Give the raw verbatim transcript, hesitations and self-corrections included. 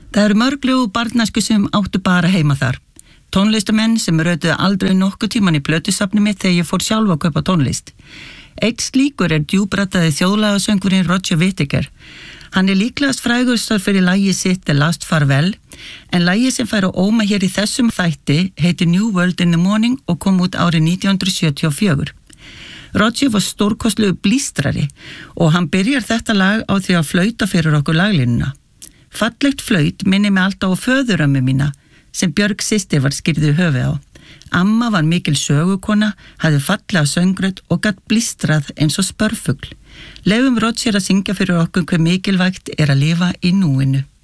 Það eru mörglegu barnæsku sem áttu bara heima þar. Tónlistamenn sem rötuðu aldrei nokkuð tíman í plötusafni mitt þegar ég fór sjálf að kaupa tónlist. Eitt slíkur er djúbrataði þjóðlagasöngurinn Roger Whittaker. Hann er líklegast frægustur fyrir lagið sitt The Last Farewell, en lagið sem fær á óma hér í þessum þætti heitir New World in the Morning og kom út árið nítján hundruð sjötíu og fjögur. Roger var stórkostlegu blístrari og hann byrjar þetta lag á því að flauta fyrir okkur laglínuna. Fallegt flaut minni mig alltaf á föðurömmu mína sem Björg systir var skýrðu höfi á. Amma var mikil sögukona, hafði fallega söngrödd og gat blístrað eins og spörfugl. Leyfum Roger að syngja fyrir okkur hve mikilvægt er að lifa í núinu.